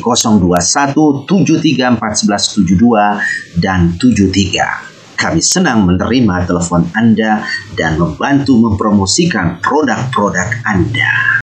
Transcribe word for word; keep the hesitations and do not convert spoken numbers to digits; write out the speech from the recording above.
nol dua satu tujuh tiga empat satu satu tujuh dua dan tujuh tiga. Kami senang menerima telepon Anda dan membantu mempromosikan produk-produk Anda.